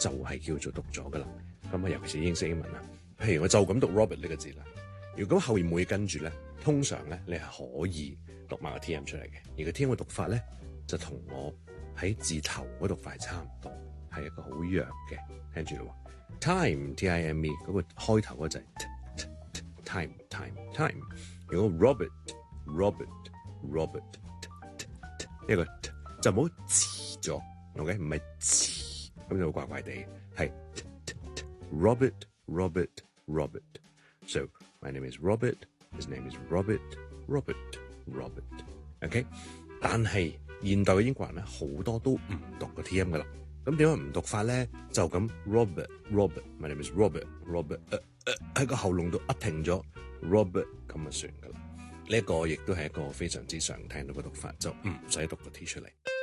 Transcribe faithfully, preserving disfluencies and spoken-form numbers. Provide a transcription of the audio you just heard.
就係叫做讀咗噶啦。咁啊，尤其是英式英文啊，譬如我就咁讀 Robert 呢個字啦。如果後面冇嘢跟住咧，通常咧你係可以讀埋個 T M 出嚟嘅。而個 T M 嘅讀法咧，就同我喺字頭嗰讀法差唔多，係一個好弱嘅。聽住咯 ，time T I M E 嗰個開頭嗰就係 t t time time time。如果 Robert Robert Robert t t t 一個 t 就唔好遲咗 ，OK 唔係遲，咁就怪怪地，係 t t t Robert Robert Robert。So my name is Robert. His name is Robert. Robert. Robert. OK. 但係現代嘅英國人咧，好多都唔讀個 T M 噶啦。咁點解唔讀法咧？就咁 Robert. Robert. My name is Robert. Robert. 誒誒喺個喉嚨度一停咗 Robert 咁就算噶啦。呢一個亦都係一個非常之常聽到嘅讀法，就唔使讀個 T 出嚟。